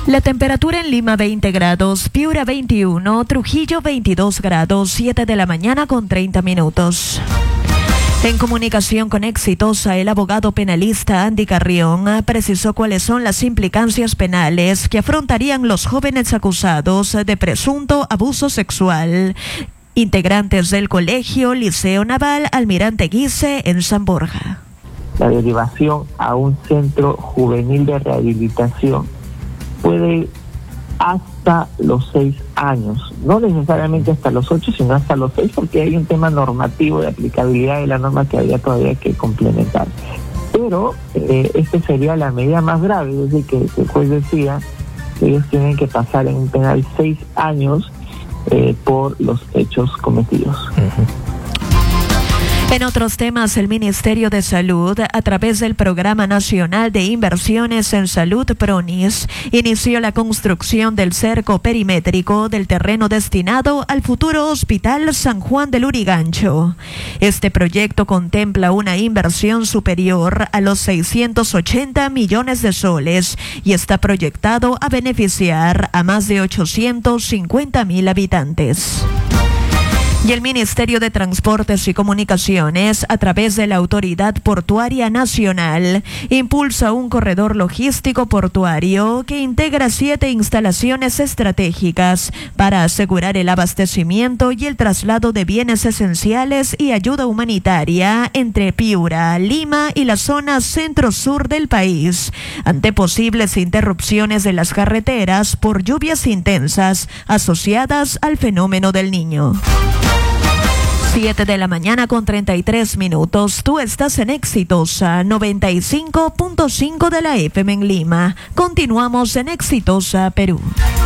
La temperatura en Lima 20 grados, Piura 21, Trujillo 22 grados, 7 de la mañana con 30 minutos. En comunicación con Exitosa, el abogado penalista Andy Carrión precisó cuáles son las implicancias penales que afrontarían los jóvenes acusados de presunto abuso sexual, integrantes del colegio Liceo Naval Almirante Guise en San Borja. La derivación a un centro juvenil de rehabilitación puede hasta los 6 años, no necesariamente hasta los 8, sino hasta los 6, porque hay un tema normativo de aplicabilidad de la norma que había todavía que complementar. Pero esta sería la medida más grave, es decir, que el juez decía que ellos tienen que pasar en un penal 6 años por los hechos cometidos. En otros temas, el Ministerio de Salud, a través del Programa Nacional de Inversiones en Salud PRONIS, inició la construcción del cerco perimétrico del terreno destinado al futuro Hospital San Juan del Lurigancho. Este proyecto contempla una inversión superior a los 680 millones de soles y está proyectado a beneficiar a más de 850,000 habitantes. Y el Ministerio de Transportes y Comunicaciones, a través de la Autoridad Portuaria Nacional, impulsa un corredor logístico portuario que integra 7 instalaciones estratégicas para asegurar el abastecimiento y el traslado de bienes esenciales y ayuda humanitaria entre Piura, Lima y la zona centro-sur del país, ante posibles interrupciones de las carreteras por lluvias intensas asociadas al fenómeno del Niño. 7 de la mañana con 33 minutos. Tú estás en Exitosa 95.5 de la FM en Lima. Continuamos en Exitosa, Perú.